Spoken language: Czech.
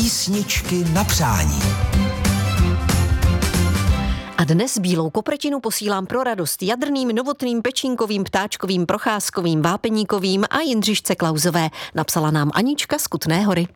Písničky na přání. A dnes bílou kopretinu posílám pro radost Jadrným, Novotným, Pečínkovým, Ptáčkovým, Procházkovým, Vápeníkovým a Jindřišce Klausové. Napsala nám Anička z Kutné Hory.